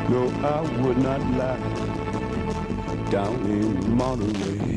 No, I would not lie down in Monterey.